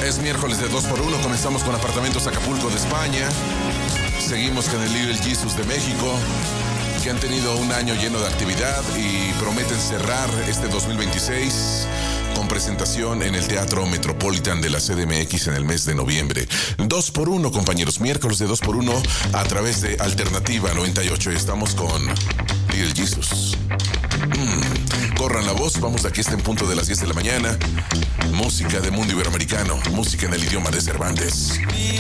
Es miércoles de 2x1, comenzamos con Apartamentos Acapulco de España. Seguimos con el Little Jesus de México, que han tenido un año lleno de actividad y prometen cerrar este 2026 con presentación en el Teatro Metropolitan de la CDMX en el mes de noviembre. 2x1, compañeros, miércoles de 2x1 a través de Alternativa 98. Estamos con Little Jesus. Corran la voz, vamos de aquí hasta en punto de las 10 de la mañana. Música de mundo iberoamericano, música en el idioma de Cervantes.